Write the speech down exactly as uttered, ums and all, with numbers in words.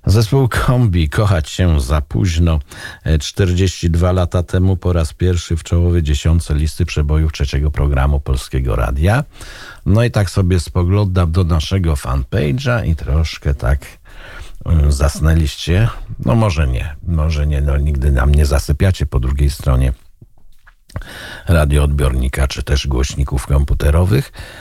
Zespół Kombi, Kochać się za późno. czterdzieści dwa lata temu po raz pierwszy w czołowej dziesiątce listy przebojów trzeciego programu Polskiego Radia. No i tak sobie spoglądam do naszego fanpage'a i troszkę tak zasnęliście. No może nie, może nie, no nigdy nam nie zasypiacie po drugiej stronie radioodbiornika czy też głośników komputerowych.